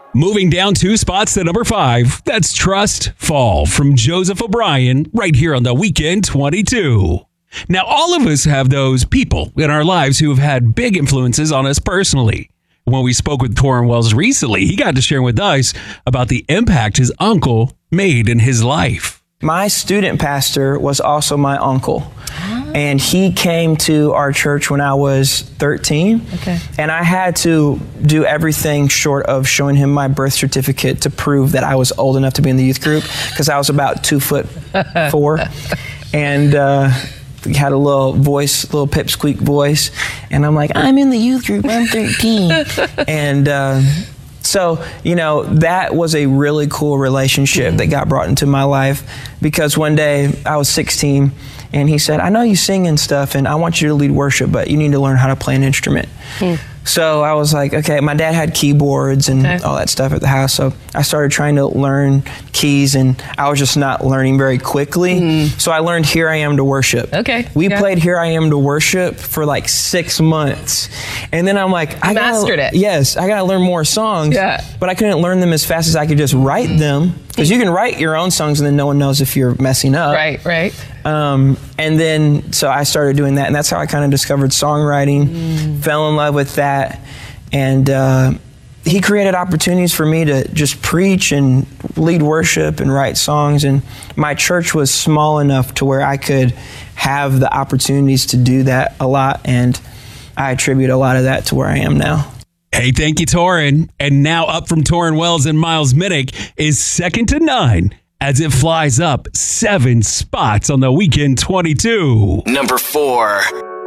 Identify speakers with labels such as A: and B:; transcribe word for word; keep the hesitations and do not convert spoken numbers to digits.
A: Moving down two spots to number five, that's Trust Fall from Joseph O'Brien right here on the Weekend twenty-two. Now, all of us have those people in our lives who have had big influences on us personally. When we spoke with Torrin Wells recently, he got to share with us about the impact his uncle made in his life.
B: My student pastor was also my uncle. And he came to our church when I was thirteen.
C: Okay. And
B: I had to do everything short of showing him my birth certificate to prove that I was old enough to be in the youth group, because I was about two foot four. And uh, he had a little voice, little pipsqueak voice. And I'm like, I'm in the youth group, I'm thirteen. and uh, so, you know, that was a really cool relationship that got brought into my life, because one day I was sixteen. And he said, I know you sing and stuff, and I want you to lead worship, but you need to learn how to play an instrument. Hmm. So I was like, okay, my dad had keyboards and okay. all that stuff at the house. So I started trying to learn keys, and I was just not learning very quickly. Mm. So I learned Here I Am to Worship.
C: Okay.
B: We
C: yeah.
B: played Here I Am to Worship for like six months. And then I'm like, I
C: mastered
B: gotta,
C: it.
B: Yes, I got to learn more songs.
C: Yeah.
B: But I couldn't learn them as fast as I could just write them. Because you can write your own songs and then no one knows if you're messing up.
C: Right, right.
B: Um, and then, so I started doing that, and that's how I kind of discovered songwriting, mm. fell in love with that. And uh, he created opportunities for me to just preach and lead worship and write songs. And my church was small enough to where I could have the opportunities to do that a lot. And I attribute a lot of that to where I am now.
A: Hey, thank you, Torrin. And now up from Torrin Wells and Miles Minnick is Second to None, as it flies up seven spots on the Weekend twenty-two.
D: Number four.